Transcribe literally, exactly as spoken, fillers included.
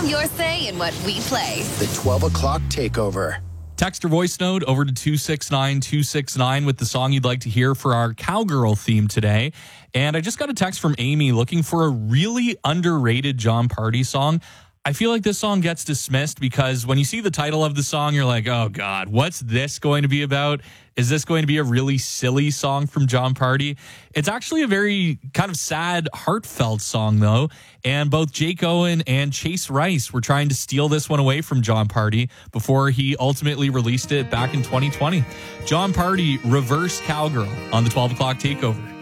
Have your say in what we play. The twelve o'clock takeover. Text or voice note over to two six nine two six nine with the song you'd like to hear for our Cowgirl theme today. And I just got a text from Amy looking for a really underrated Jon Pardi song. I feel like this song gets dismissed because when you see the title of the song, you're like, oh God, what's this going to be about? Is this going to be a really silly song from Jon Pardi? It's actually a very kind of sad, heartfelt song, though. And both Jake Owen and Chase Rice were trying to steal this one away from Jon Pardi before he ultimately released it back in twenty twenty. Jon Pardi, Reverse Cowgirl on the twelve o'clock takeover.